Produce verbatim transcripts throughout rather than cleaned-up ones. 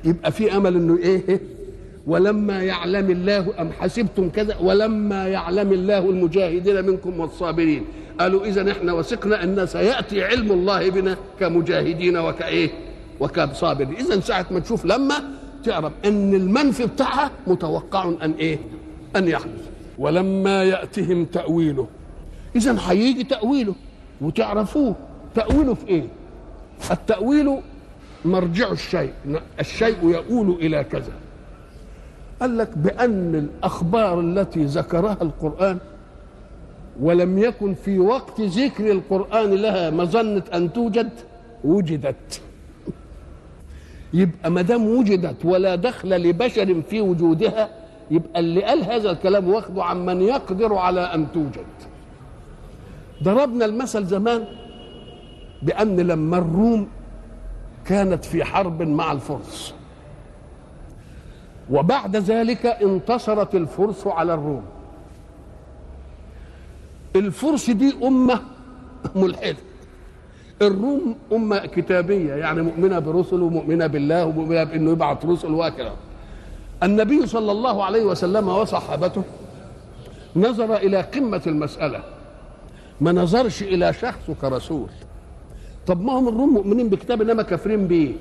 يبقى في امل انه ايه؟ ولما يعلم الله ام حسبتم كذا ولما يعلم الله المجاهدين منكم والصابرين. قالوا اذا احنا وثقنا ان سياتي علم الله بنا كمجاهدين وكايه وكصابرين. اذا ساعه ما تشوف لما تعرف ان المنفي بتاعها متوقع ان ايه؟ ان يحدث. ولما ياتهم تاويله، اذا هيجي تاويله وتعرفوه. تاويله في ايه؟ التاويل مرجع الشيء، الشيء يؤول الى كذا. قال لك بان الاخبار التي ذكرها القران ولم يكن في وقت ذكر القران لها مظنه ان توجد، وجدت. يبقى ما دام وجدت ولا دخل لبشر في وجودها، يبقى اللي قال هذا الكلام واخده عن من يقدر على ان توجد. ضربنا المثل زمان بان لما الروم كانت في حرب مع الفرس، وبعد ذلك انتصرت الفرس على الروم. الفرس دي أمة ملحدة، الروم أمة كتابية، يعني مؤمنة برسل ومؤمنة بالله ومؤمنة بأنه يبعث رسل وهكذا. النبي صلى الله عليه وسلم وصحابته نظر إلى قمة المسألة، ما نظرش إلى شخصه كرسول. طب ما هم الروم مؤمنين بكتاب انما كافرين بيه.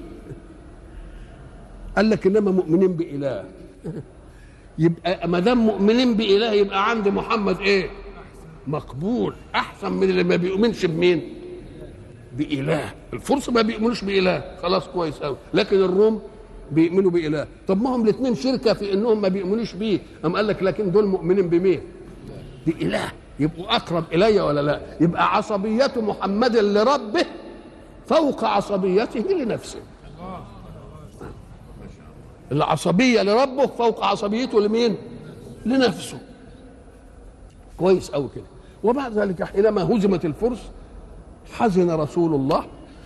قال لك انما مؤمنين باله. يبقى ما دام مؤمنين باله يبقى عند محمد ايه؟ مقبول، احسن من اللي ما بيؤمنش بمين؟ باله. الفرس ما بيؤمنوش باله، خلاص كويس قوي، لكن الروم بيؤمنوا باله. طب ما هم الاثنين شركه في انهم ما بيؤمنوش بيه، قام قال لك لكن دول مؤمنين بمين؟ باله، يبقوا اقرب الي ولا لا؟ يبقى عصبيه محمد لربه فوق عصبيته لنفسه. العصبيه لربه فوق عصبيته لمين؟ لنفسه. كويس قوي كده. وبعد ذلك حينما هزمت الفرس حزن رسول الله،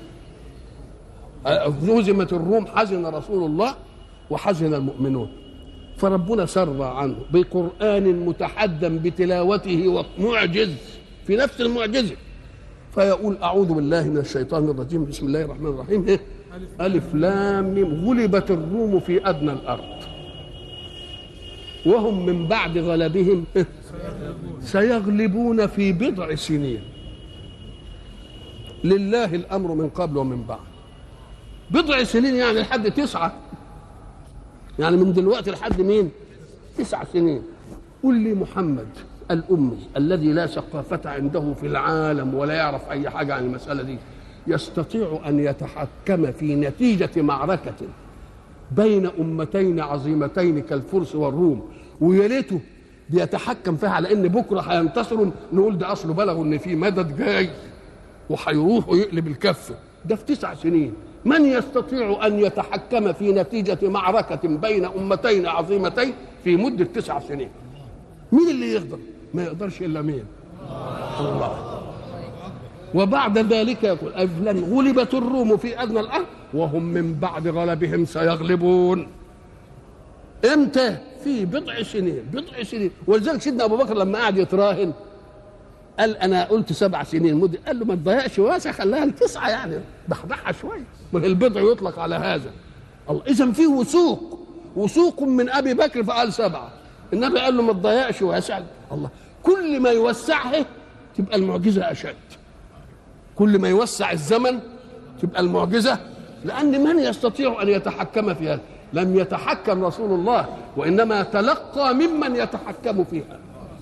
هزمت الروم حزن رسول الله وحزن المؤمنون، فربنا سر عنه بقرآن متحدم بتلاوته ومعجز في نفس المعجزة، فيقول أعوذ بالله من الشيطان الرجيم، بسم الله الرحمن الرحيم. إيه؟ ألف لام ميم. غلبت الروم في أدنى الأرض وهم من بعد غلبهم إيه؟ سيغلبون في بضع سنين. لله الأمر من قبل ومن بعد. بضع سنين يعني لحد تسعة، يعني من دلوقتي لحد مين؟ تسع سنين. قل لي محمد الأمي الذي لا ثقافة عنده في العالم ولا يعرف أي حاجة عن المسألة دي يستطيع أن يتحكم في نتيجة معركة بين أمتين عظيمتين كالفرس والروم، ويا ريته بيتحكم فيها على إن بكرة هينتصروا، نقول ده أصله بلغوا إن في مدد جاي وهيروح ويقلب الكفة. ده في تسع سنين. من يستطيع أن يتحكم في نتيجة معركة بين أمتين عظيمتين في مدة تسع سنين؟ مين اللي يقدر؟ ما يقدرش إلا مين؟ الله. وبعد ذلك يقول أفلن غلبت الروم في أدنى الأرض وهم من بعد غلبهم سيغلبون. إمتى؟ في بضع سنين. بضع سنين. ولذلك سيدنا أبو بكر لما قعد يتراهن قال أنا قلت سبع سنين مدة، قال له ما تضيعش واسع، خلاها لتسعة، يعني ضحضحها شوية، والبضع يطلق على هذا. الله. إذا في وثوق، وثوق من أبي بكر فقال سبعة، النبي قال له ما تضيعش واسع. الله. كل ما يوسعه تبقى المعجزة أشد، كل ما يوسع الزمن تبقى المعجزة، لأن من يستطيع أن يتحكم في هذا؟ لم يتحكم رسول الله، وإنما تلقى ممن يتحكم فيها.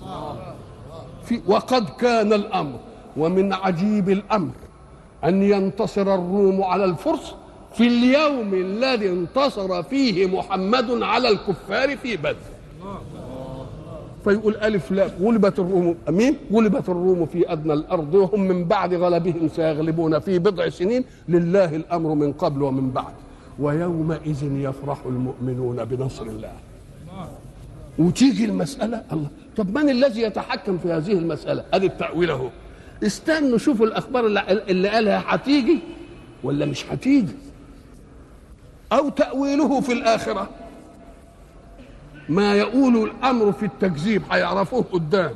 في وقد كان الأمر، ومن عجيب الأمر أن ينتصر الروم على الفرس في اليوم الذي انتصر فيه محمد على الكفار في بدر. فيقول ألف لام غلبت الروم أمين غلبت الروم في أدنى الأرض وهم من بعد غلبهم سيغلبون في بضع سنين لله الأمر من قبل ومن بعد ويومئذ يفرح المؤمنون بنصر الله. وتيجي المسألة الله، طب من الذي يتحكم في هذه المسألة؟ هذه التأويل اهو. استنوا شوفوا الأخبار اللي, اللي قالها هتيجي ولا مش هتيجي، أو تأويله في الآخرة. ما يقول الأمر في التكذيب هيعرفوه قدام.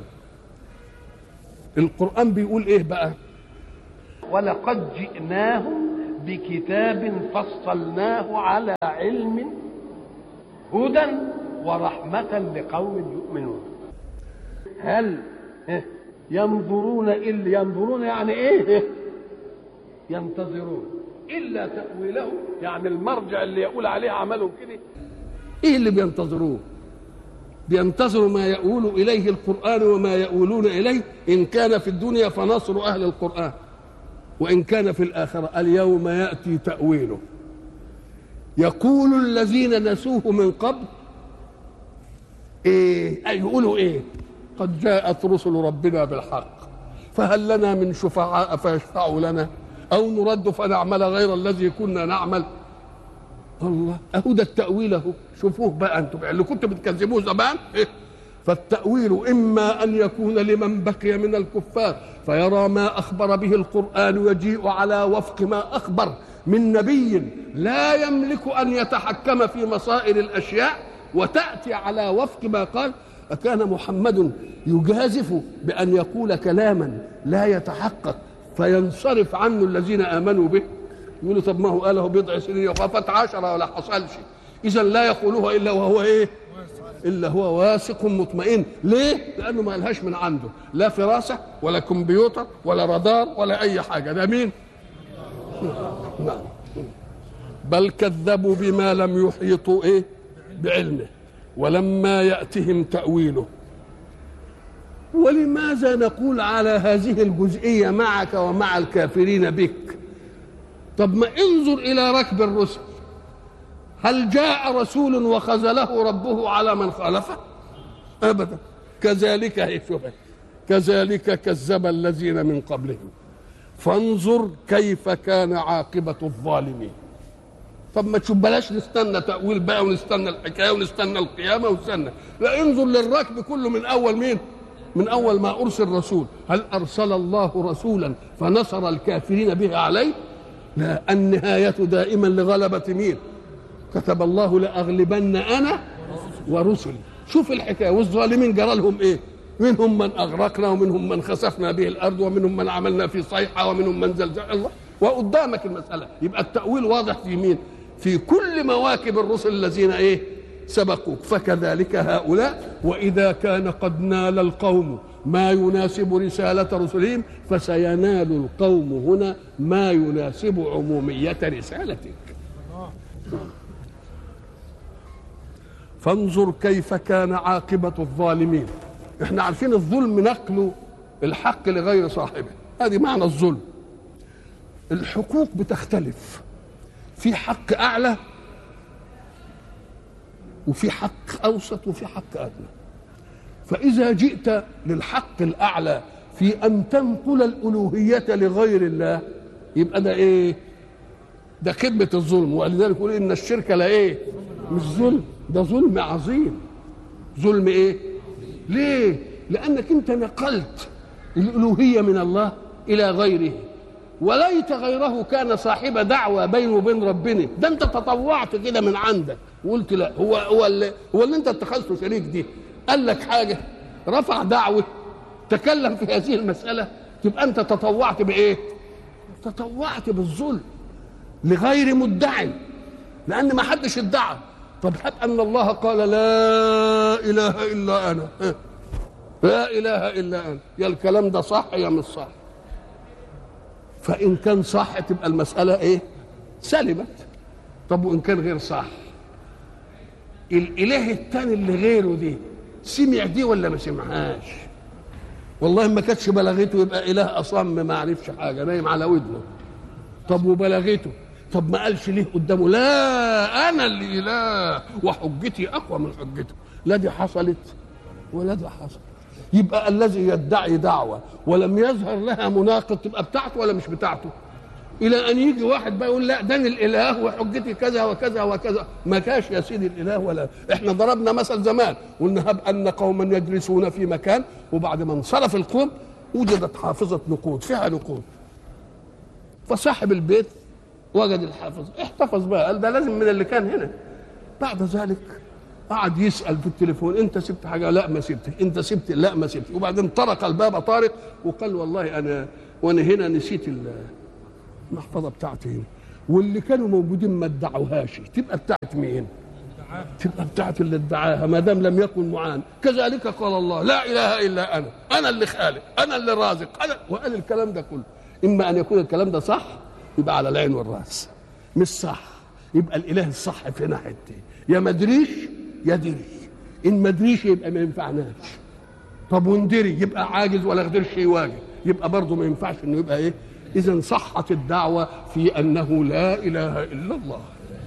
القرآن بيقول إيه بقى؟ ولقد جئناهم بكتاب فصلناه على علم هدى ورحمة لقوم يؤمنون. هل ينظرون إلا ينظرون يعني إيه؟ ينتظرون إلا تأويله، يعني المرجع اللي يقول عليه عملهم كده. إيه اللي بينتظروه؟ بينتظروا ما يؤول إليه القرآن وما يؤولون إليه. إن كان في الدنيا فنصر أهل القرآن، وإن كان في الآخرة اليوم يأتي تأويله. يقول الذين نسوه من قبل إيه؟ أي يقولوا إيه؟ قد جاءت رسل ربنا بالحق فهل لنا من شفعاء فيشفعوا لنا أو نرد فنعمل غير الذي كنا نعمل. الله أهو ده التأويل أهو. شوفوه بقى أنتم اللي كنتوا بتكذبوه زمان إيه؟ فالتأويل إما أن يكون لمن بقي من الكفار فيرى ما أخبر به القرآن ويجيء على وفق ما أخبر من نبي لا يملك أن يتحكم في مصائر الأشياء، وتأتي على وفق ما قال. أكان محمد يجازف بأن يقول كلاما لا يتحقق فينصرف عنه الذين آمنوا به؟ يقولوا طب ما هو قاله بضع سنين وخافت عشرة ولا حصلش. إذا لا يقولها إلا وهو إيه؟ إلا هو واثق مطمئن. ليه؟ لأنه ما قالهاش من عنده، لا فراسة ولا كمبيوتر ولا رادار ولا أي حاجة. ده مين؟ نعم. بل كذبوا بما لم يحيطوا إيه؟ بعلمه ولما يأتهم تأويله. ولماذا نقول على هذه الجزئية معك ومع الكافرين بك؟ طب ما انظر إلى ركب الرسل. هل جاء رسول وخذله ربه على من خالفه؟ أبدا. كذلك هي شبه كذلك كذب الذين من قبلهم فانظر كيف كان عاقبة الظالمين. طب ما تشوف بلاش نستنى تأويل بقى ونستنى الحكاية ونستنى القيامة ونستنى، لا انظر للركب كله من أول مين؟ من أول ما أرسل رسول. هل أرسل الله رسولا فنصر الكافرين به عليه؟ لا، النهاية دائما لغلبة مين؟ كتب الله لأغلبن أنا ورسلي. شوف الحكاية. والظالمين جرى لهم إيه؟ منهم من أغرقنا ومنهم من خسفنا به الأرض ومنهم من عملنا في صيحة ومنهم من زلزل. الله وقدامك المسألة. يبقى التأويل واضح في مين؟ في كل مواكب الرسل الذين إيه؟ سبقوك. فكذلك هؤلاء وإذا كان قد نال القوم ما يناسب رسالة رسلهم فسينال القوم هنا ما يناسب عمومية رسالتك. فانظر كيف كان عاقبة الظالمين. احنا عارفين الظلم نقل الحق لغير صاحبه، هذه معنى الظلم. الحقوق بتختلف، في حق أعلى وفي حق أوسط وفي حق أدنى. فإذا جئت للحق الأعلى في أن تنقل الألوهية لغير الله يبقى ده إيه؟ ده خدمة الظلم. ولذلك يقول إن الشرك لا إيه؟ مش ظلم، ده ظلم عظيم. ظلم إيه؟ ليه؟ لأنك أنت نقلت الألوهية من الله إلى غيره، وليت غيره كان صاحب دعوة بينه وبين ربنا. ده أنت تطوعت كده من عندك وقلت لا، هو هو اللي, هو اللي أنت اتخذته شريك دي قال لك حاجة، رفع دعوة، تكلم في هذه المسألة، تبقى أنت تطوعت بإيه؟ تطوعت بالظلم لغير مدعي، لأن ما حدش ادعى. طب حتى أن الله قال لا إله إلا أنا، لا إله إلا أنا، يا الكلام ده صح يا مش صح؟ فإن كان صح تبقى المسألة إيه؟ سلمت. طب وإن كان غير صح، الإله الثاني اللي غيره دي سمع دي ولا ما سمعهاش؟ والله ما كانتش بلغته يبقى إله أصم ما عرفش حاجة، نايم على ودنه. طب وبلغته، طب ما قالش ليه قدامه لا أنا اللي إله وحجتي أقوى من حجته؟ لا دي حصلت ولا دي حصلت. يبقى الذي يدعي دعوة ولم يظهر لها مناقض تبقى بتاعته ولا مش بتاعته؟ إلى أن يجي واحد بقى يقول لا ده الإله وحجتي كذا وكذا وكذا. ما كاش يا سيدي الإله ولا. إحنا ضربنا مثل زمان قلنا هب أن قوما يجلسون في مكان وبعد ما انصرف القوم وجدت حافظة نقود فيها نقود، فصاحب البيت وجد الحافظ احتفظ بقى، قال ده لازم من اللي كان هنا. بعد ذلك قعد يسأل في التليفون انت سبت حاجة؟ لا ما سبتش. انت سبت؟ لا ما سبتش. وبعدين طرق الباب طارق وقال والله انا وانا هنا نسيت المحفظة بتاعتي هنا. واللي كانوا موجودين ما ادعوهاش تبقى بتاعت مين؟ تبقى بتاعت اللي ادعاها ما دام لم يكن معان. كذلك قال الله لا اله الا انا، انا اللي خالق، انا اللي رازق، انا، وقال الكلام ده كله. اما ان يكون الكلام ده صح يبقى على العين والراس، مش صح يبقى الاله الصح في ناحيه يا ما ادريش يا دري. ان ما ادريش يبقى ما ينفعناش. طب وندري يبقى عاجز ولا قدرش يواجه، يبقى برضه ما ينفعش انه يبقى ايه. اذا صحت الدعوه في انه لا اله الا الله.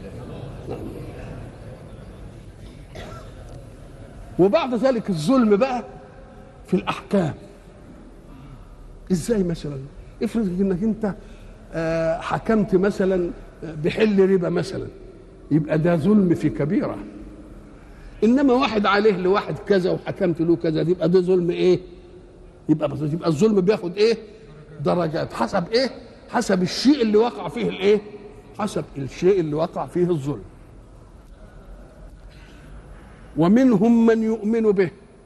وبعد ذلك الظلم بقى في الاحكام. ازاي مثلا؟ افرض انك انت حكمت مثلا بحل ربا مثلا، يبقى ده ظلم في كبيره. انما واحد عليه لواحد كذا وحكمت له كذا، يبقى ده ظلم ايه؟ يبقى يبقى الظلم بياخد ايه؟ درجات. حسب ايه؟ حسب الشيء اللي وقع فيه الايه؟ حسب الشيء اللي وقع فيه الظلم. ومنهم من يؤمن به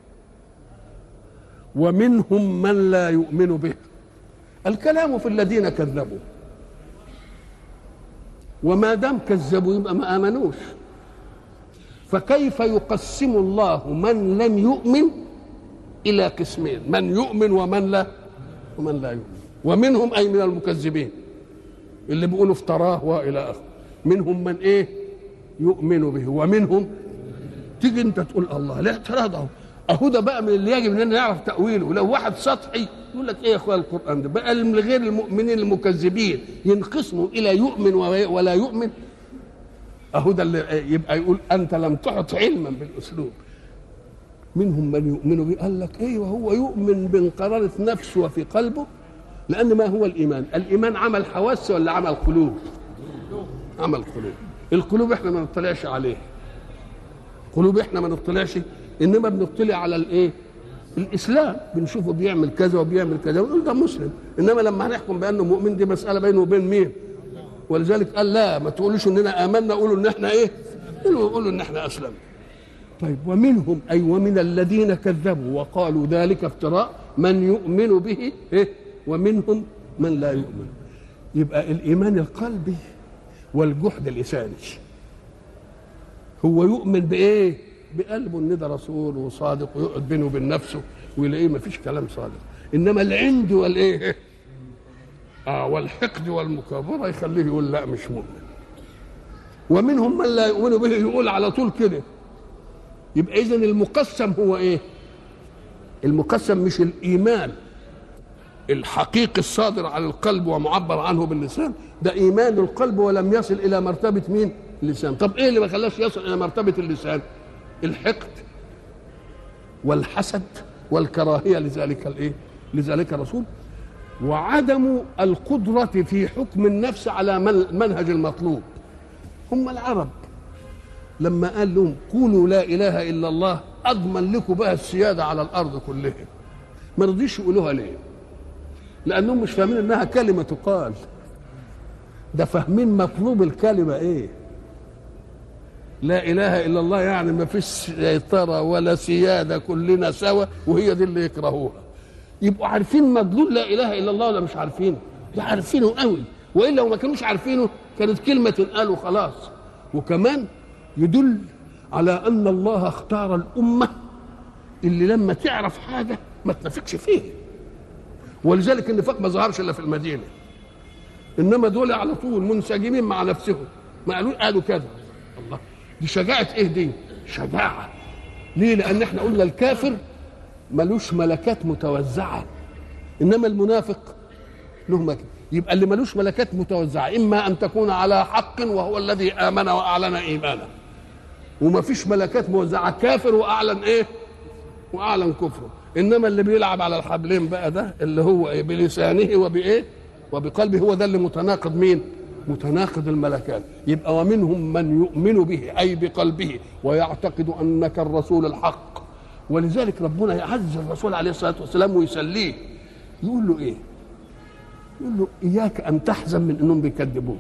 ومنهم من لا يؤمن به. الكلام في الذين كذبوا، وما دام كذبوا يبقى ما آمنوش. فكيف يقسم الله من لم يؤمن إلى قسمين، من يؤمن ومن لا ومن لا يؤمن. ومنهم أي من المكذبين اللي بيقولوا افتراه وإلى آخره. منهم من إيه؟ يؤمن به ومنهم. تيجي أنت تقول الله لا اعتراض أهو أهو ده بقى من اللي يجب أن نعرف تأويله. لو واحد سطحي يقول لك إيه يا أخويا القرآن ده بقى من غير المؤمنين المكذبين ينقسموا إلى يؤمن ولا يؤمن. أهو ده اللي يبقى يقول أنت لم تحط علما بالأسلوب. منهم من يؤمن به، قال لك ايه وهو يؤمن بانقرارة نفسه وفي قلبه. لأن ما هو الإيمان؟ الإيمان عمل حواس ولا عمل قلوب؟ عمل قلوب. القلوب احنا ما نطلعش عليه، قلوب احنا ما نطلعش، إنما بنطلع على الإيه؟ الإسلام. بنشوفه بيعمل كذا وبيعمل كذا ونقول ده مسلم. إنما لما هنحكم بأنه مؤمن دي مسألة بينه وبين مين؟ ولذلك قال لا ما تقولوش إننا آمنا، قولوا إن احنا إيه؟ قولوا إن احنا أسلمنا. طيب ومنهم أي ومن الذين كذبوا وقالوا ذلك افتراء من يؤمن به إيه؟ ومنهم من لا يؤمن. يبقى الإيمان القلبي والجحد اللساني. هو يؤمن بإيه؟ بقلبه إن ده رسول وصادق ويقعد بينه وبين نفسه ويلاقيه ما فيش كلام صادق. إنما العند والإيه؟ آه والحقد والمكابرة يخليه يقول لا مش مؤمن. ومنهم من لا يؤمن به يقول على طول كده. يبقى إذن المقسم هو إيه؟ المقسم مش الإيمان الحقيقي الصادر على القلب ومعبر عنه باللسان، ده إيمان القلب ولم يصل إلى مرتبة مين؟ اللسان. طب إيه اللي ما خلاش يصل إلى مرتبة اللسان؟ الحقد والحسد والكراهية لذلك الإيه؟ لذلك الرسول، وعدم القدرة في حكم النفس على منهج المطلوب. هم العرب لما قال لهم قولوا لا اله الا الله اضمن لكم بها السياده على الارض كلها، ما رضيش يقولوها ليه؟ لانهم مش فاهمين انها كلمه تقال، ده فاهمين مطلوب الكلمه ايه. لا اله الا الله يعني ما فيش سيطره ولا سياده، كلنا سوا، وهي دي اللي يكرهوها. يبقوا عارفين مدلول لا اله الا الله ولا مش عارفينه؟ ده عارفينه قوي، والا لو ما كانوش عارفينه كانت كلمه تنقال وخلاص. وكمان يدل على ان الله اختار الامه اللي لما تعرف حاجه ما تنافقش فيه. ولذلك النفاق ما ظهرش الا في المدينه، انما دول على طول منسجمين مع نفسهم، ما قالوا قالوا كذا. الله، دي شجاعه ايه دي؟ شجاعه. ليه؟ لان احنا قلنا الكافر ملوش ملكات متوزعه، انما المنافق له ملكات. يبقى اللي ملوش ملكات متوزعه اما ان تكون على حق وهو الذي امن واعلن ايمانه، وما فيش ملكات موزعه كافر واعلن ايه؟ واعلن كفره. انما اللي بيلعب على الحبلين بقى ده اللي هو إيه؟ بلسانه وبايه؟ وبقلبه، هو ده اللي متناقض مين؟ متناقض الملكات. يبقى ومنهم من يؤمن به اي بقلبه ويعتقد انك الرسول الحق. ولذلك ربنا يعز الرسول عليه الصلاه والسلام ويسليه، يقول له ايه؟ يقول له اياك ان تحزن من انهم بيكذبوك،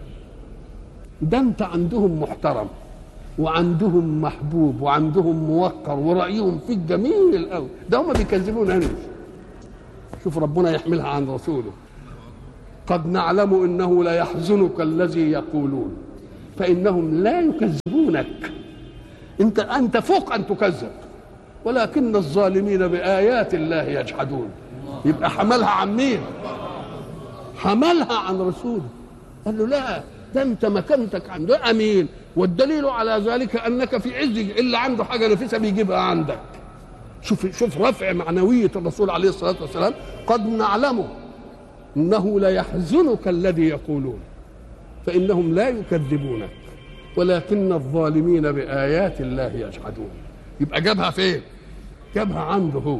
ده انت عندهم محترم وعندهم محبوب وعندهم موقر ورأيهم فيك جميل قوي، ده هم بيكذبون انت. شوف ربنا يحملها عن رسوله. قد نعلم إنه ليحزنك الذي يقولون فإنهم لا يكذبونك، أنت أنت فوق أن تكذب، ولكن الظالمين بآيات الله يجحدون. يبقى حملها عن مين؟ حملها عن رسوله. قال له لا، ده أنت مكانتك عنده أمين، والدليل على ذلك أنك في عز اللي عنده حاجة نفيسة بيجيبها عندك. شوف شوف رفع معنوية الرسول عليه الصلاة والسلام. قد نعلم إنه ليحزنك الذي يقولون فإنهم لا يكذبونك ولكن الظالمين بآيات الله يجحدون. يبقى جابها فين؟ جابها عنده هو.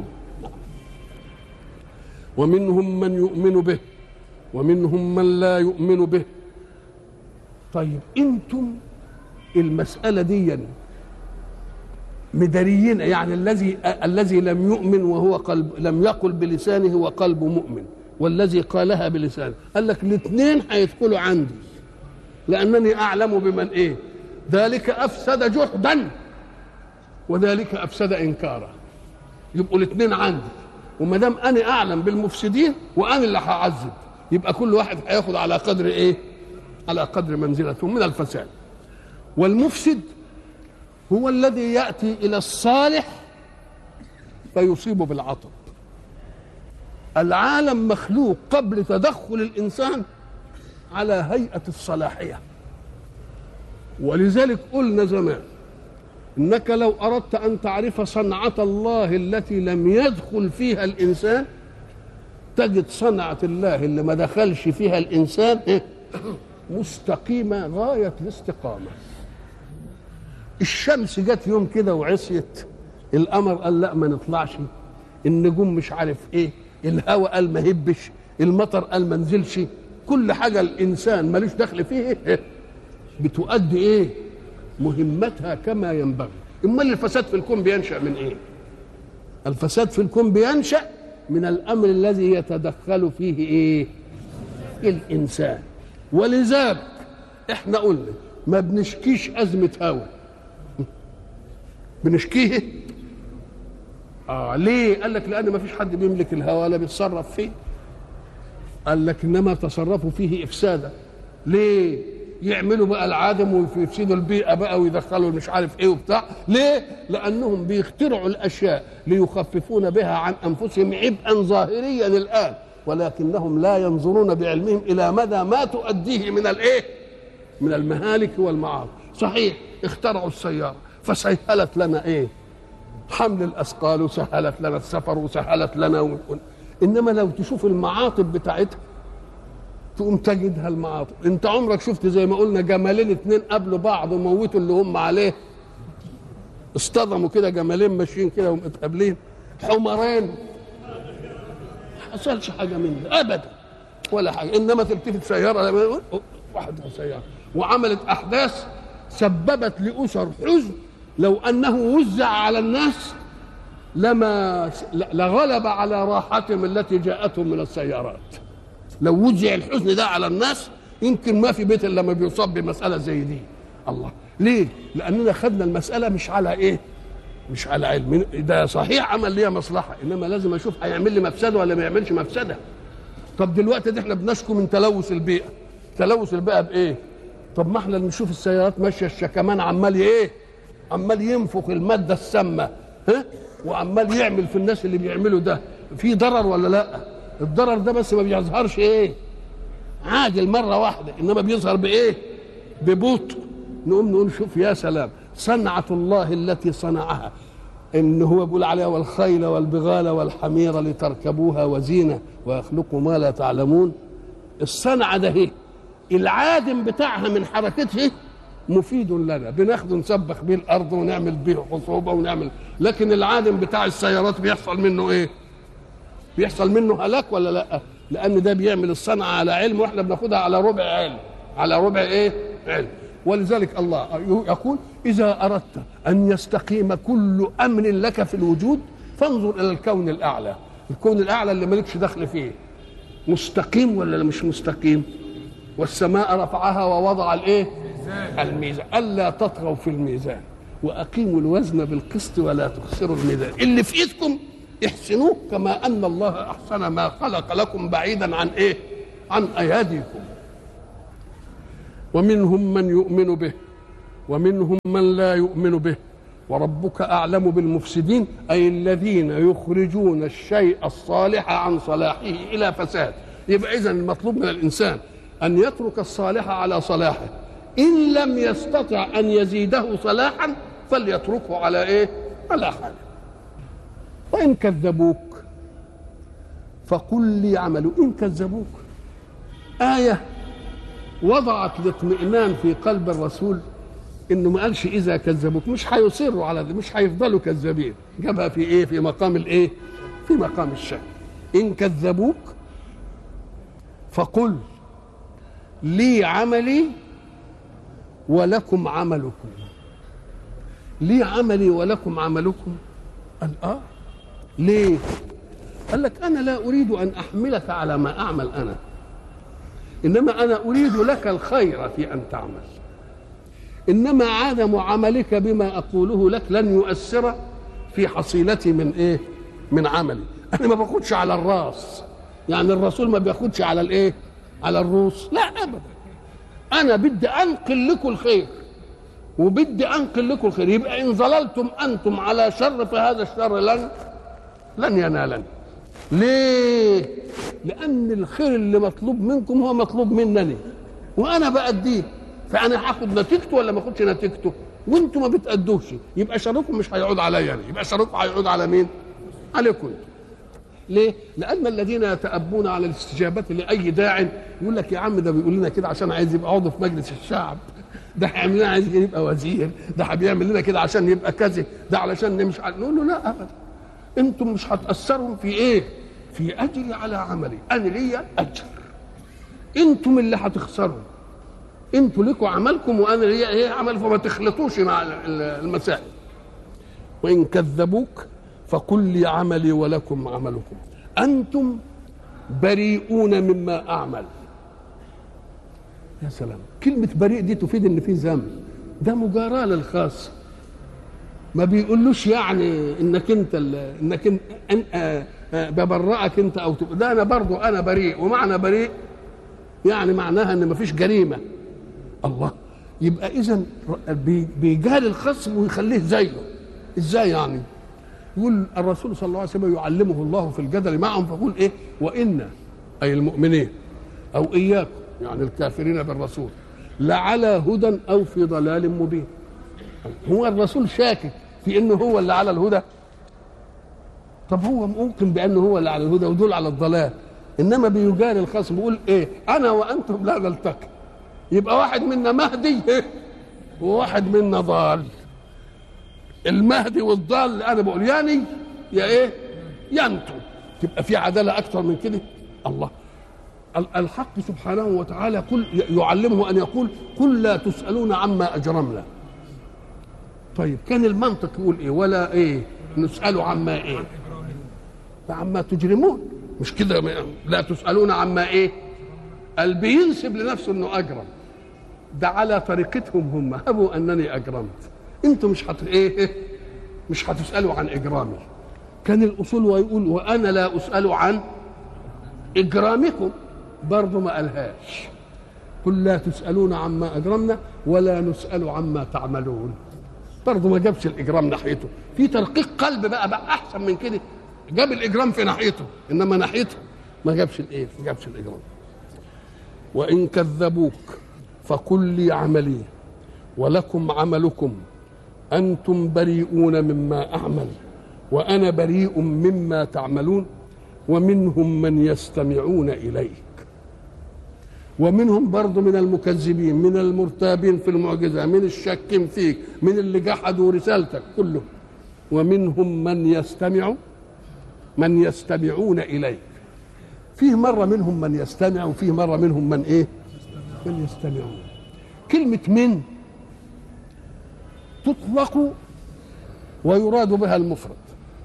ومنهم من يؤمن به ومنهم من لا يؤمن به. طيب انتم المسألة دي مداريين، يعني الذي الذي لم يؤمن وهو قلب لم يقل بلسانه وقلبه مؤمن، والذي قالها بلسانه، قال لك الاثنين هيدخلوا عندي لأنني أعلم بمن إيه؟ ذلك أفسد جحدا وذلك أفسد إنكارا. يبقوا الاثنين عندي، وما دام أنا أعلم بالمفسدين وأنا اللي هعذب، يبقى كل واحد هياخد على قدر إيه؟ على قدر منزلته من الفساد. والمفسد هو الذي يأتي إلى الصالح فيصيبه بالعطب. العالم مخلوق قبل تدخل الإنسان على هيئة الصلاحية، ولذلك قلنا زمان إنك لو أردت أن تعرف صنعة الله التي لم يدخل فيها الإنسان تجد صنعة الله اللي ما دخلش فيها الإنسان مستقيمة غاية الاستقامة. الشمس جت يوم كده وعصيت، القمر قال لا ما نطلعش، النجوم مش عارف ايه، الهواء قال ما هبش، المطر قال ما نزلش، كل حاجة الإنسان مالوش دخل فيه إيه؟ بتؤدي ايه؟ مهمتها كما ينبغي. امال الفساد في الكون بينشأ من ايه؟ الفساد في الكون بينشأ من الأمر الذي يتدخل فيه ايه؟ الإنسان. ولذلك احنا قلنا ما بنشكيش أزمة هواء، بنشكيه اه ليه؟ قال لك لأن ما فيش حد بيملك الهواء ولا بيتصرف فيه. قال لك انما تصرفوا فيه افسادا. ليه؟ يعملوا بقى العادم ويفسدوا البيئه بقى ويدخلوا مش عارف ايه وبتاع. ليه؟ لانهم بيخترعوا الاشياء ليخففون بها عن انفسهم عبئا ظاهريا الان، ولكنهم لا ينظرون بعلمهم الى مدى ما تؤديه من الايه؟ من المهالك والمعاصي. صحيح اخترعوا السياره فسهلت لنا ايه؟ حمل الاثقال، وسهلت لنا السفر، وسهلت لنا و... انما لو تشوف المعاطب بتاعتها تقوم تجدها المعاطب. انت عمرك شفت زي ما قلنا جمالين اتنين قابلوا بعض وموتوا اللي هم عليه؟ اصطدموا كده جمالين ماشيين كده ومتقابلين، حمرين ما حصلش حاجه من ده ابدا ولا حاجه. انما تلتفت سياره واحده سياره وعملت احداث سببت لاسر حزن لو انه وزع على الناس لما لغلب على راحتهم التي جاءتهم من السيارات. لو وزع الحزن ده على الناس يمكن ما في بيت الا لما بيصاب بمساله زي دي. الله ليه؟ لاننا خدنا المساله مش على ايه؟ مش على علم. ده صحيح عمل ليها مصلحه، انما لازم اشوف هيعمل لي مفسده ولا ما يعملش مفسده. طب دلوقتي دي احنا بنشكو من تلوث البيئه. تلوث البيئه بايه؟ طب ما احنا بنشوف السيارات ماشيه الشكمان عمال ايه؟ عمال ينفخ الماده السامه ها؟ وعمال يعمل في الناس اللي بيعملوا ده. في ضرر ولا لا؟ الضرر ده بس ما بيظهرش ايه؟ عاجل مره واحده، انما بيظهر بايه؟ ببطء. نقوم نقول شوف يا سلام صنعه الله التي صنعها، ان هو بيقول عليها والخيل والبغال والحمير لتركبوها وزينه ويخلق ما لا تعلمون. الصنعه ده هي العادم بتاعها من حركته مفيد لنا، بناخده نسبخ بيه الارض ونعمل بيه خصوبه ونعمل، لكن العادم بتاع السيارات بيحصل منه ايه؟ بيحصل منه هلاك ولا لا؟ لان ده بيعمل الصنعه على علم واحنا بناخدها على ربع علم، على ربع ايه؟ علم. ولذلك الله يقول اذا اردت ان يستقيم كل امر لك في الوجود فانظر الى الكون الاعلى. الكون الاعلى اللي مالكش دخل فيه مستقيم ولا مش مستقيم؟ والسماء رفعها ووضع الايه؟ الميزان الا تطغوا في الميزان واقيموا الوزن بالقسط ولا تخسروا الميزان. اللي في ايدكم احسنوه كما ان الله احسن ما خلق لكم بعيدا عن ايه؟ عن أيديكم. ومنهم من يؤمن به ومنهم من لا يؤمن به وربك أعلم بالمفسدين، أي الذين يخرجون الشيء الصالح عن صلاحه إلى فساد. يبقى إذن المطلوب من الإنسان أن يترك الصالح على صلاحه، إن لم يستطع أن يزيده صلاحا فليتركه على إيه؟ على حاله. وإن كذبوك فقل لي عملوا. إن كذبوك آية وضعت الاطمئنان في قلب الرسول، انه ما قالش اذا كذبوك، مش هيصروا على ده، مش هيفضلوا كذابين، جابها في ايه؟ في مقام الايه؟ في مقام الشك. ان كذبوك فقل لي عملي ولكم عملكم. لي عملي ولكم عملكم. قال اه ليه؟ قال لك انا لا اريد ان احملك على ما اعمل انا، انما انا اريد لك الخير في ان تعمل، انما عدم عملك بما اقوله لك لن يؤثر في حصيلتي من ايه؟ من عملي. انا ما باخدش على الراس، يعني الرسول ما بياخدش على الايه؟ على الروس، لا ابدا. انا بدي انقل لكم الخير وبدي انقل لكم الخير. يبقى ان ظللتم انتم على شر فهذا الشر لن لن ينالني. ليه؟ لان الخير اللي مطلوب منكم هو مطلوب منني وانا بأديه، فانا هاخد نتيجته ولا ما اخدش نتيجته؟ وانتم ما بتأدوش، يبقى شركم مش هيعود عليا يعني، يبقى شركم هيعود على مين؟ عليكم. ليه؟ لان الذين يتأبون على الاستجابه لاي داع يقول لك يا عم ده بيقول لنا كده عشان عايز يبقى عضو في مجلس الشعب، ده هيعمل لنا عايز يبقى وزير، ده بيعمل لنا كده عشان يبقى كذا، ده علشان نمشي. نقول له لا ابدا، انتم مش هتأثروا في ايه؟ في اجري على عملي، انا ليا اجر، انتم اللي هتخسروا، انتوا لكم عملكم وانا ليا ايه عمل، فما تخلطوش مع المسائل. وان كذبوك فقل لي عملي ولكم عملكم انتم بريئون مما اعمل. يا سلام، كلمه بريء دي تفيد ان في ذنب، ده مجاراه للخاص، ما بيقولوش يعني انك انت انك انت أن ببرئك انت او تبقى. ده انا برضو انا بريء، ومعنى بريء يعني معناها ان مفيش جريمه. الله، يبقى اذا بيجاري الخصم ويخليه زيه. ازاي يعني؟ يقول الرسول صلى الله عليه وسلم يعلمه الله في الجدل معهم، فيقول ايه؟ وإنا اي المؤمنين او اياكم يعني الكافرين بالرسول لعلى هدى او في ضلال مبين. هو الرسول شاكك في انه هو اللي على الهدى؟ طب هو ممكن بانه هو اللي على الهدى ودول على الضلال، انما بيجاري الخصم بيقول ايه؟ انا وانتم لا نلتقي، يبقى واحد منا مهدي وواحد منا ضال. المهدي والضال انا بقول يعني يا ايه يا انتم، تبقى في عداله اكثر من كده؟ الله، الحق سبحانه وتعالى كل يعلمه ان يقول قل لا تسالون عما اجرمنا. طيب كان المنطق يقول ايه؟ ولا ايه نسأل عما ايه؟ عما تجرمون، مش كده؟ لا تسألون عما ايه؟ قال بينسب لنفسه انه اجرم، ده على طريقتهم هم، هبوا انني اجرمت، انتم مش هت ايه؟ مش هتسألوا عن اجرامي. كان الاصول ويقول وانا لا اسأل عن اجرامكم، برضه ما قالهاش. قل لا تسألون عما اجرمنا ولا نسأل عما تعملون، برضه ما جابش الاجرام ناحيته. في ترقيق قلب بقى بقى احسن من كده، جاب الاجرام في ناحيته انما ناحيته ما جابش الايه؟ ما جابش الاجرام. وان كذبوك فقل لي عملي ولكم عملكم انتم بريئون مما اعمل وانا بريء مما تعملون ومنهم من يستمعون اليك. ومنهم برضه من المكذبين، من المرتابين في المعجزة، من الشاكين فيك، من اللي جحدوا رسالتك كله. ومنهم من يستمع من يستمعون إليك. فيه مرة منهم من يستمع وفيه مرة منهم من إيه؟ من يستمعون. كلمة من تطلق ويراد بها المفرد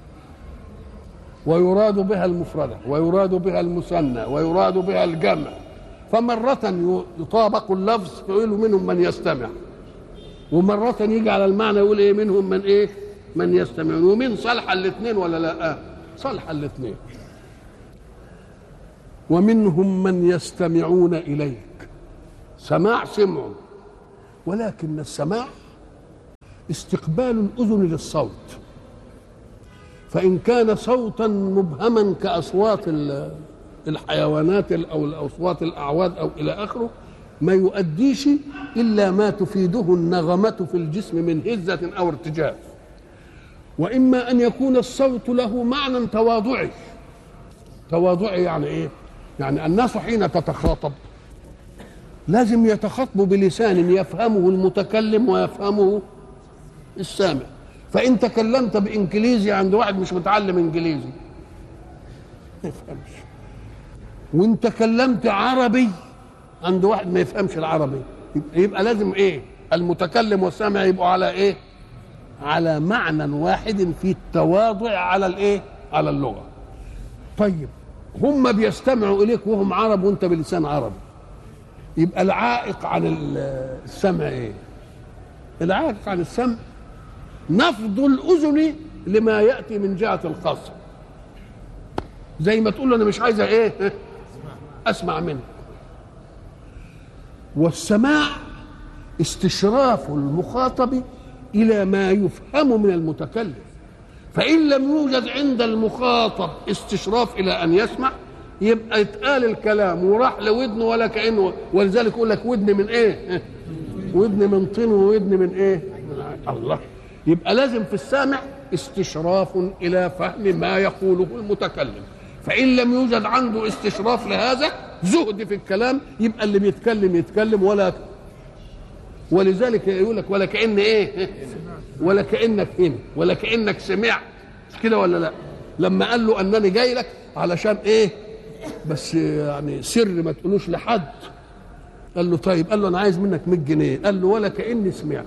ويراد بها المفردة ويراد بها المثنى ويراد بها الجمع، فمرة يطابق اللفظ فيقول منهم من يستمع، ومرة يجي على المعنى يقول ايه؟ منهم من ايه؟ من يستمعون. ومن صالحة الاثنين ولا لا؟ صالحة الاثنين. ومنهم من يستمعون إليك. سماع سمعوا، ولكن السماع استقبال الأذن للصوت، فإن كان صوتا مبهما كأصوات الحيوانات أو الأصوات الأعواد أو إلى آخره ما يؤديش إلا ما تفيده النغمة في الجسم من هزة أو ارتجاف. وإما أن يكون الصوت له معنى تواضعي. تواضعي يعني إيه؟ يعني الناس حين تتخاطب لازم يتخاطبوا بلسان يفهمه المتكلم ويفهمه السامع. فإن تكلمت بإنجليزي عند واحد مش متعلم إنجليزي ما يفهمش، وإن تكلمت عربي عند واحد ما يفهمش العربي. يبقى لازم إيه؟ المتكلم والسامع يبقوا على إيه؟ على معنى واحد في التواضع على الإيه؟ على اللغة. طيب هم بيستمعوا إليك وهم عرب وأنت بلسان عربي، يبقى العائق عن السمع إيه؟ العائق عن السمع نفض الأذن لما يأتي من جهة الخاصة، زي ما تقول له أنا مش عايزة إيه؟ أسمع منك. والسماع استشراف المخاطب إلى ما يفهم من المتكلم، فإن لم يوجد عند المخاطب استشراف إلى أن يسمع يبقى يتقال الكلام وراح لودنه ولا كأنه. ولذلك يقول لك ودن من إيه؟ ودن من طين وودن من إيه؟ الله. يبقى لازم في السامع استشراف إلى فهم ما يقوله المتكلم، فإن لم يوجد عنده استشراف لهذا زهد في الكلام يبقى اللي بيتكلم يتكلم ولا. ولذلك يقول لك ولا كأن إيه؟ ولا كأنك هنا ولا كأنك سمعت، مش كده ولا لا؟ لما قال له أنني جاي لك علشان إيه؟ بس يعني سر ما تقولوش لحد. قال له طيب، قال له أنا عايز منك مية جنيه. قال له ولا كأني سمعت.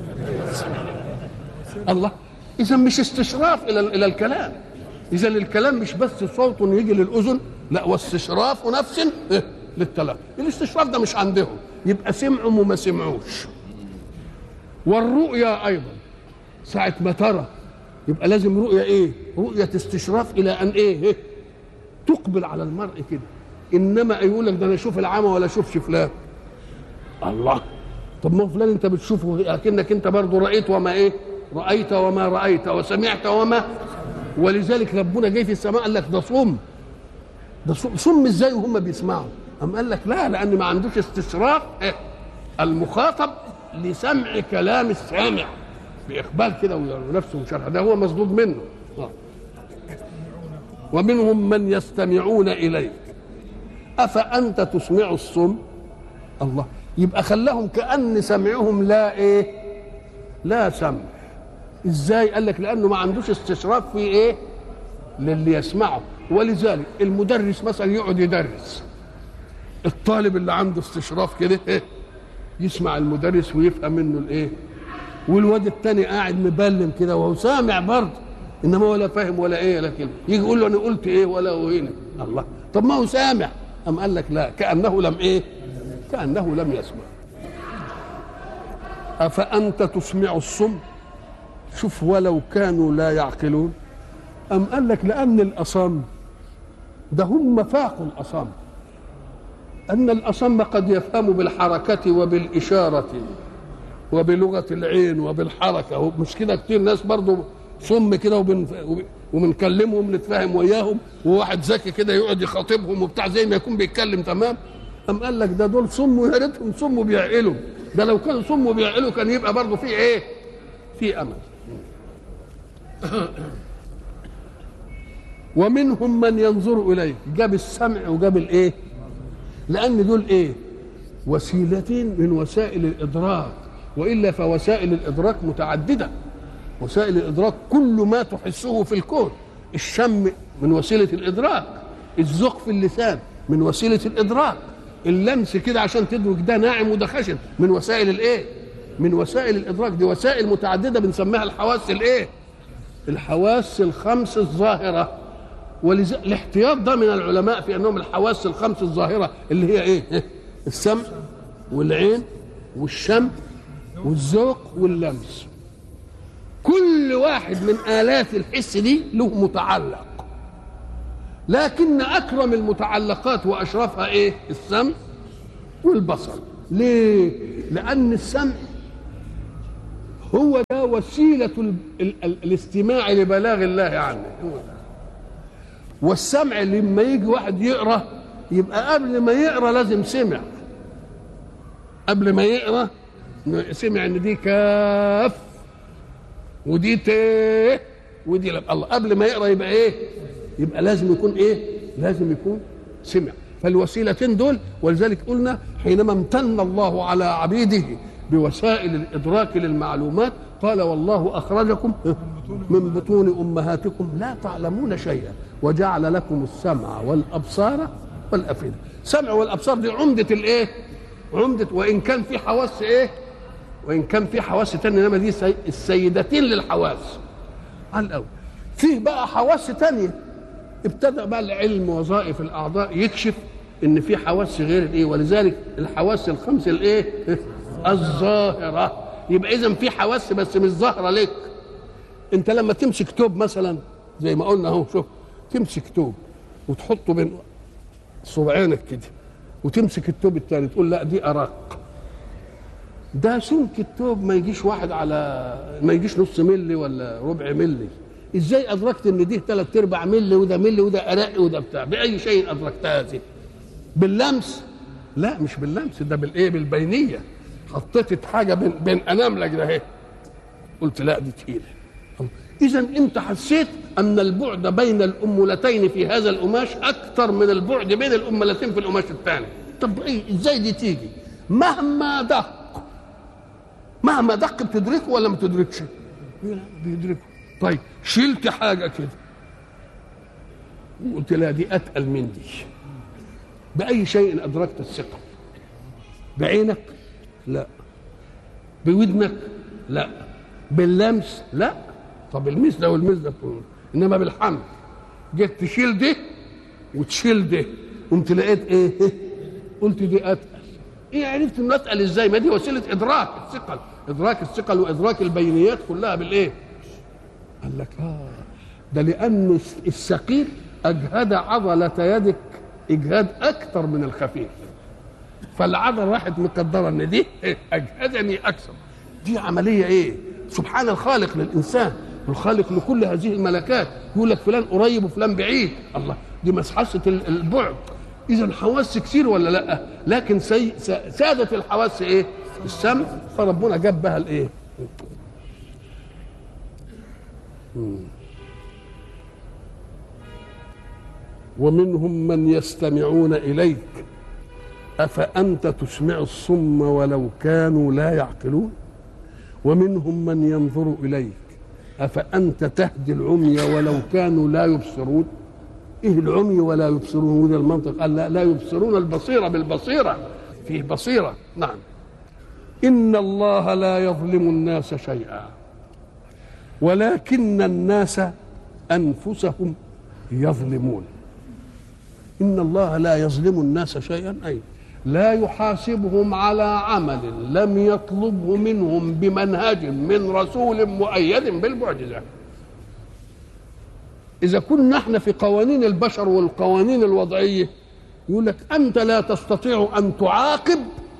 الله. إذا مش استشراف إلى إلى الكلام، إذا الكلام مش بس صوت يجي للأذن، لا واستشراف نفس إيه؟ للكلام. الاستشراف ده مش عندهم، يبقى سمعوا وما سمعوش. والرؤيا أيضا ساعة ما ترى يبقى لازم رؤية إيه؟ رؤية استشراف إلى أن إيه؟ إيه؟ تقبل على المرء كده. إنما يقول لك ده أنا أشوف العمى ولا أشوفش فلان. الله. طب ما فلان أنت بتشوفه أكنك أنت برضه رأيت وما إيه؟ رأيت وما رأيت وسمعت وما. ولذلك ربنا جاي في السماء قال لك ده صم. ده صم, صم إزاي وهم بيسمعوا؟ أم قال لك لا، لأن ما عندوش استشراف إيه؟ المخاطب لسمع كلام السامع بإقبال كده ونفسه مشرح، ده هو مصدود منه. آه. ومنهم من يستمعون إليك أفأنت تسمع الصم. الله. يبقى خلاهم كأن سمعهم لا إيه؟ لا سمع. إزاي؟ قال لك لأنه ما عندوش استشراف في إيه؟ للي يسمعه. ولذلك المدرس مثلا يقعد يدرس، الطالب اللي عنده استشراف كده إيه؟ يسمع المدرس ويفهم منه الإيه؟ والواد التاني قاعد مبلم كده وهو سامع برضه، انما ولا فاهم ولا ايه ولا كلمه. يجي يقول له انا قلت ايه ولا هو هنا. الله. طب ما هو سامع. ام قال لك لا، كانه لم ايه؟ كانه لم يسمع. افانت تسمع الصم. شوف ولو كانوا لا يعقلون. ام قال لك لان الاصم ده هم فاقوا الاصم، ان الاصم قد يفهم بالحركه وبالاشاره وبلغه العين وبالحركه. مش كده كتير ناس برضو صم كده وبن... وبنكلمهم نتفاهم وياهم، وواحد ذكي كده يقعد يخاطبهم وبتاع زي ما يكون بيتكلم تمام. أم قال لك ده دول صم ويا ريتهم صم وبيعقلوا. ده لو كانوا صم وبيعقلوا كان يبقى برضو في ايه؟ في امل. ومنهم من ينظر اليه. جاب السمع وجاب الايه؟ لان دول ايه؟ وسيلتين من وسائل الادراك، والا فوسائل الادراك متعدده. وسائل الادراك كل ما تحسه في الكون. الشم من وسيله الادراك، الذوق في اللسان من وسيله الادراك، اللمس كده عشان تدرك ده ناعم وده خشن من وسائل الايه؟ من وسائل الادراك. دي وسائل متعدده بنسميها الحواس الايه؟ الحواس الخمس الظاهره. ولذلك الاحتياط ده من العلماء في انهم الحواس الخمس الظاهره اللي هي ايه؟ السمع والعين والشم والذوق واللمس. كل واحد من آلات الحس دي له متعلق. لكن أكرم المتعلقات وأشرفها إيه؟ السمع والبصر. ليه؟ لأن السمع هو ده وسيلة ال ال ال الاستماع لبلاغ الله عنه. والسمع لما يجي واحد يقرأ يبقى قبل ما يقرأ لازم سمع، قبل ما يقرأ سمع ان دي كاف ودي ت ودي لب. الله قبل ما يقرأ يبقى ايه؟ يبقى لازم يكون ايه؟ لازم يكون سمع. فالوسيلتين دول، ولذلك قلنا حينما امتن الله على عبيده بوسائل الإدراك للمعلومات قال والله أخرجكم من بطون أمهاتكم لا تعلمون شيئا وجعل لكم السمع والأبصار والأفئدة. سمع والأبصار دي عمدة الإيه؟ عمدة، وإن كان في حواس إيه؟ وإن كان في حواس تانية، إنما دي السيدتين للحواس على الأول. فيه بقى حواس تانية ابتدأ بقى العلم وظائف الأعضاء يكشف إن في حواس غير الإيه، ولذلك الحواس الخمس الإيه؟ الظاهرة. يبقى إذن في حواس بس مش ظاهرة لك. أنت لما تمسك توب مثلا زي ما قلنا أهو، شوف تمسك توب وتحطه بين صبعينك كده وتمسك التوب الثاني تقول لا دي أرق. ده سمك التوب ما يجيش واحد على ما يجيش نص ملي ولا ربع ملي. ازاي ادركت ان دي ثلاث ارباع ملي وده ملي وده ارق وده بتاع؟ باي شيء ادركتها هذه؟ باللمس؟ لا مش باللمس، ده بالايه؟ بالبينيه. حطيت حاجه بين بين اناملك ده اهي، قلت لا دي تقيله. اذا انت حسيت ان البعد بين الامولتين في هذا القماش اكثر من البعد بين الامولتين في القماش الثاني. طب ايه ازاي دي تيجي؟ مهما دق مهما دق بتدركه ولا ما بتدركش؟ بيدركه. طيب شلت حاجه كده وقلت لا دي اتقل من دي. باي شيء ادركت الثقل؟ بعينك؟ لا. بودنك؟ لا. باللمس؟ لا. طب المس ده والمس ده، انما بالحمل جيت تشيل ده وتشيل ده قمت لقيت ايه؟ قلت دي اتقل. ايه عرفت انه اتقل ازاي؟ ما دي وسيله ادراك الثقل، ادراك الثقل وادراك البينيات كلها بالايه؟ قال لك اه ده لان الثقيل اجهد عضله يدك اجهاد اكثر من الخفيف، فالعضله راحت مقدره ان دي اجهدني اكثر. دي عمليه ايه؟ سبحان الخالق للانسان، الخالق لكل هذه الملكات. يقول لك فلان قريب وفلان بعيد. الله، دي مسحسه البعد. اذا حواس كثير ولا لا؟ لكن سي... سادة الحواس ايه؟ السمع. فربنا جاب بها الايه؟ ومنهم من يستمعون اليك افانت تسمع الصم ولو كانوا لا يعقلون ومنهم من ينظر اليك افانت تهدي العمي ولو كانوا لا يبصرون. ايه العمي ولا يبصرون؟ وده المنطق. قال لا, لا يبصرون البصيره بالبصيره، فيه بصيره. نعم. ان الله لا يظلم الناس شيئا ولكن الناس انفسهم يظلمون. ان الله لا يظلم الناس شيئا، اي لا يحاسبهم على عمل لم يطلبه منهم بمنهج من رسول مؤيد بالمعجزه. إذا كنا احنا في قوانين البشر والقوانين الوضعية يقول لك أنت لا تستطيع أن تعاقب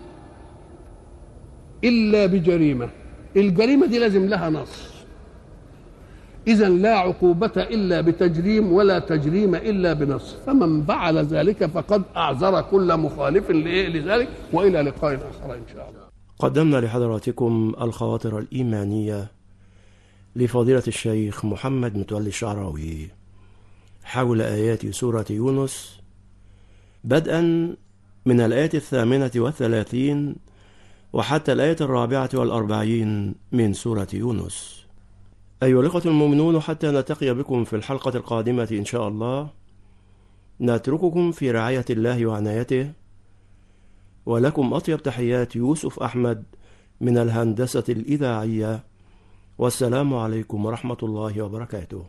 إلا بجريمة، الجريمة دي لازم لها نص. إذا لا عقوبة إلا بتجريم ولا تجريم إلا بنص، فمن فعل ذلك فقد أعذر كل مخالف لذلك. وإلى لقاء آخر إن شاء الله. قدمنا لحضراتكم الخواطر الإيمانية لفضيلة الشيخ محمد متولي الشعراوي حول آيات سورة يونس، بدءا من الآية الثامنة والثلاثين وحتى الآية الرابعة والأربعين من سورة يونس. أيها الإخوة المؤمنون، حتى نلتقي بكم في الحلقة القادمة إن شاء الله، نترككم في رعاية الله وعنايته، ولكم أطيب تحيات يوسف أحمد من الهندسة الإذاعية، والسلام عليكم ورحمة الله وبركاته.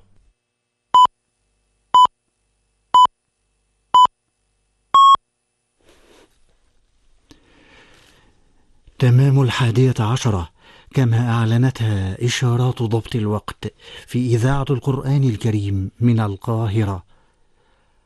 تمام الحادية عشرة كما أعلنتها إشارات ضبط الوقت في إذاعة القرآن الكريم من القاهرة.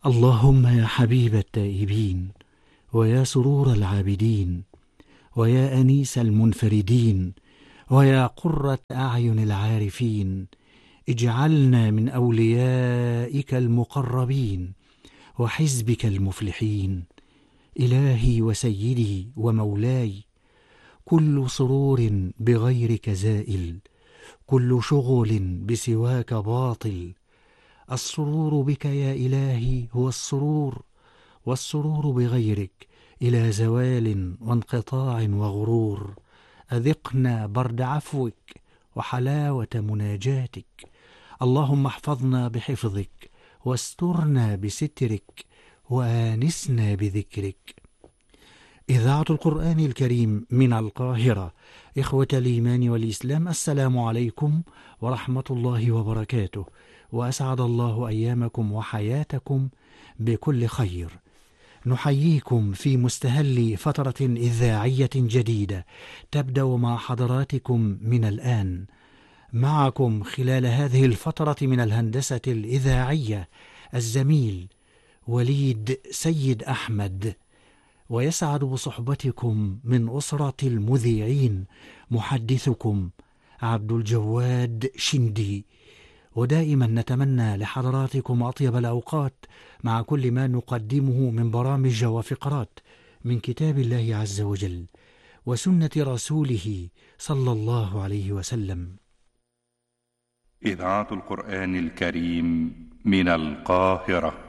اللهم يا حبيب التائبين، ويا سرور العابدين، ويا أنيس المنفردين، ويا قرة أعين العارفين، اجعلنا من أوليائك المقربين وحزبك المفلحين. إلهي وسيدي ومولاي، كل سرور بغيرك زائل، كل شغل بسواك باطل. السرور بك يا إلهي هو السرور، والسرور بغيرك إلى زوال وانقطاع وغرور. أذقنا برد عفوك وحلاوة مناجاتك. اللهم احفظنا بحفظك، واسترنا بسترك، وآنسنا بذكرك. إذاعة القرآن الكريم من القاهرة. إخوة الإيمان والإسلام، السلام عليكم ورحمة الله وبركاته، وأسعد الله أيامكم وحياتكم بكل خير. نحييكم في مستهل فترة إذاعية جديدة تبدأ مع حضراتكم من الآن. معكم خلال هذه الفترة من الهندسة الإذاعية الزميل وليد سيد أحمد، ويسعد بصحبتكم من أسرة المذيعين محدثكم عبد الجواد شندي. ودائما نتمنى لحضراتكم أطيب الأوقات مع كل ما نقدمه من برامج وفقرات من كتاب الله عز وجل وسنة رسوله صلى الله عليه وسلم. إذاعة القرآن الكريم من القاهرة.